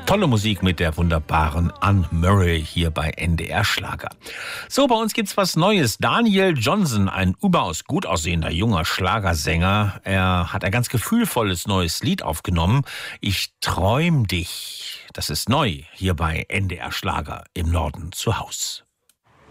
Tolle Musik mit der wunderbaren Anne Murray hier bei NDR Schlager. So, bei uns gibt's was Neues. Daniel Johnson, ein überaus gut aussehender junger Schlagersänger. Er hat ein ganz gefühlvolles neues Lied aufgenommen. Ich träum dich. Das ist neu hier bei NDR Schlager im Norden zu Haus.